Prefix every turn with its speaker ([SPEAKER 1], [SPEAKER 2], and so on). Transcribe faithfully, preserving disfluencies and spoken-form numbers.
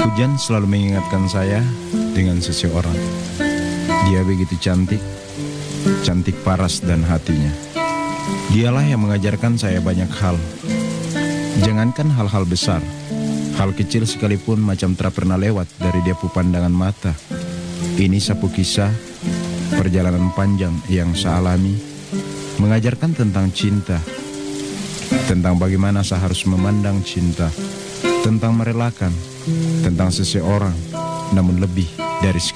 [SPEAKER 1] Hujan selalu mengingatkan saya dengan seseorang. Dia begitu cantik, cantik paras dan hatinya. Dialah yang mengajarkan saya banyak hal. Jangankan hal-hal besar, hal kecil sekalipun macam tak pernah lewat dari dia pu pandangan mata. Ini sapu kisah perjalanan panjang yang saya alami, mengajarkan tentang cinta, tentang bagaimana saya harus memandang cinta, tentang merelakan, tentang seseorang, namun lebih dari sekali.